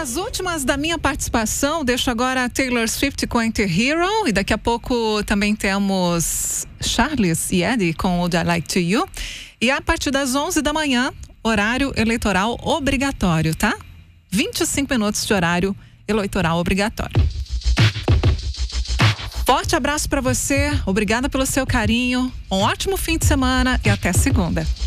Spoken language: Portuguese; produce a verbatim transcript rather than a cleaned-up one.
As últimas da minha participação, deixo agora a Taylor Swift com Anti-Hero, e daqui a pouco também temos Charles e Eddie com Would I Like to You. E a partir das onze da manhã, horário eleitoral obrigatório, tá? vinte e cinco minutos de horário eleitoral obrigatório. Forte abraço para você, obrigada pelo seu carinho, um ótimo fim de semana e até segunda.